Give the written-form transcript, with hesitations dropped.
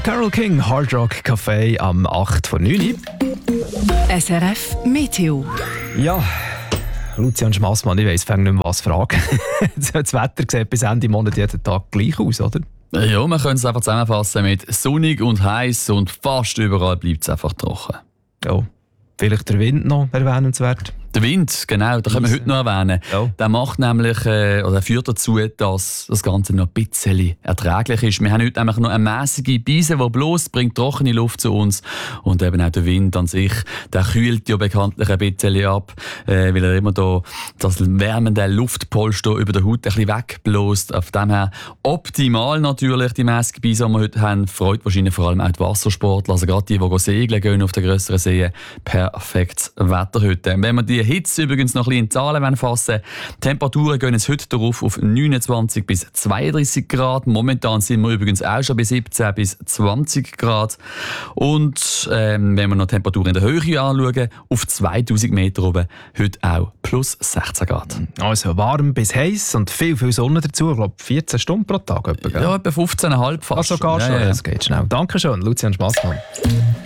Carole King, Hard Rock Café am 8 vor 9. SRF Meteo. Ja, Lucian Schmassmann, ich weiss nicht mehr, was fragen. Das Wetter sieht bis Ende Monat jeden Tag gleich aus, oder? Ja, wir können es einfach zusammenfassen mit sonnig und heiß und fast überall bleibt es einfach trocken. Ja, vielleicht der Wind noch erwähnenswert. Der Wind, genau, da können wir heute noch erwähnen. Ja. Der macht nämlich, oder führt dazu, dass das Ganze noch ein bisschen erträglich ist. Wir haben heute nämlich noch eine mäßige Brise, die bloß bringt trockene Luft zu uns. Und eben auch der Wind an sich, der kühlt ja bekanntlich ein bisschen ab, weil er immer da das wärmende Luftpolster über der Haut ein bisschen wegbläst. Auf dem her optimal natürlich die mäßige Brise, die wir heute haben. Freut wahrscheinlich vor allem auch die Wassersportler, also gerade die segeln gehen auf den grösseren Seen. Perfektes Wetter heute. Wenn wir die Hitze übrigens noch ein bisschen in Zahlen fassen wollen. Temperaturen gehen es heute darauf auf 29 bis 32 Grad. Momentan sind wir übrigens auch schon bei 17 bis 20 Grad. Und wenn wir noch Temperaturen in der Höhe anschauen, auf 2000 Meter oben, heute auch plus 16 Grad. Also warm bis heiß und viel Sonne dazu. Ich glaube 14 Stunden pro Tag. Etwa, Ja, etwa 15,5 fast. Sogar schon. Ja. Es geht schnell. Dankeschön, Lucian Schmassmann.